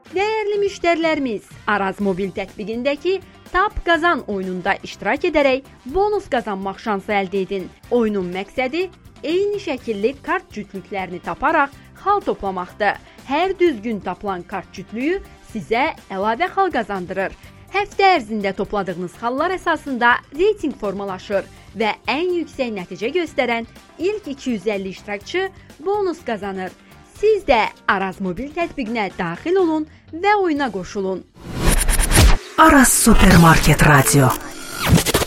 Dəyərli müştərilərimiz, Araz mobil tətbiqindəki Tap Qazan oyununda iştirak edərək bonus qazanmaq şansı əldə edin. Oyunun məqsədi eyni şəkilli kart cütlüklərini taparaq xal toplamaqdır. Hər düzgün tapılan kart cütlüyü sizə əlavə xal qazandırır. Həftə ərzində topladığınız xallar əsasında reyting formalaşır və ən yüksək nəticə göstərən ilk 250 iştirakçı bonus qazanır. Siz də Araz mobil tətbiqinə daxil olun və oyuna qoşulun. Araz Supermarket Radio.